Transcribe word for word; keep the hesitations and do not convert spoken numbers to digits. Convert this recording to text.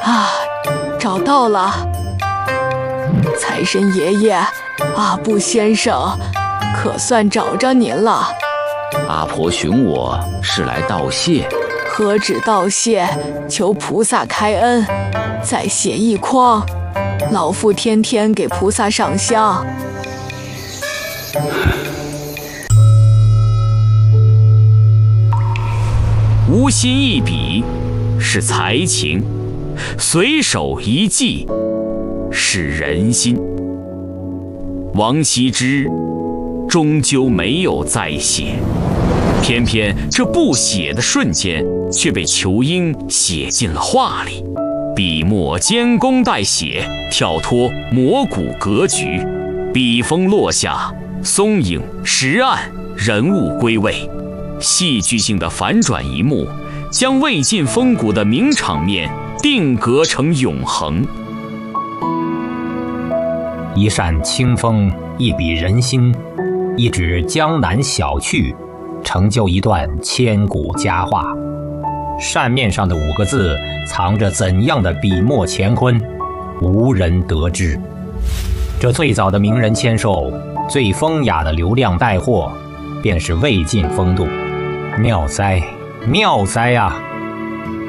啊，找到了！财神爷爷，阿布先生，可算找着您了。 阿婆寻我是来道谢， 何止道谢，求菩萨开恩。再写一筐，老夫天天给菩萨上香。 无心一笔是才情，随手一记是人心。王羲之终究没有再写，偏偏这不写的瞬间却被裘英写进了画里。笔墨兼工带写，跳脱魔骨格局，笔锋落下，松影石岸，人物归位，戏剧性的反转一幕，将魏晋风骨的名场面定格成永恒。 一扇清风，一笔人心，一纸江南小趣，成就一段千古佳话。扇面上的五个字藏着怎样的笔墨乾坤，无人得知。这最早的名人签售，最风雅的流量带货，便是魏晋风度。妙哉妙哉啊！